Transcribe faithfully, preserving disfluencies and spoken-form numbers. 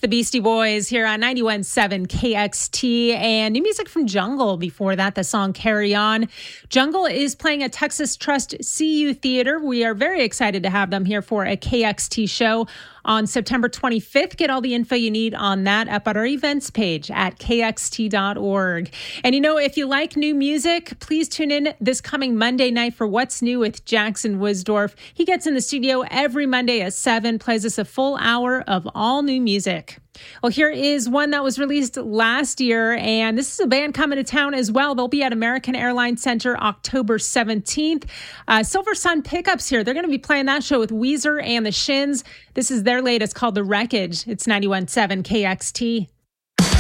the Beastie Boys here on ninety-one point seven K X T, and new music from Jungle. Before that, the song Carry On. Jungle is playing at Texas Trust C U Theater. We are very excited to have them here for a K X T show on September twenty-fifth. Get all the info you need on that up at our events page at K X T dot org. And you know, if you like new music, please tune in this coming Monday night for What's New with Jackson Wisdorf. He gets in the studio every Monday at seven, plays us a full hour of all new music. Well, here is one that was released last year, and this is a band coming to town as well. They'll be at American Airlines Center October seventeenth. Uh, Silver Sun Pickups here. They're going to be playing that show with Weezer and the Shins. This is their latest called The Wreckage. It's ninety-one point seven K X T.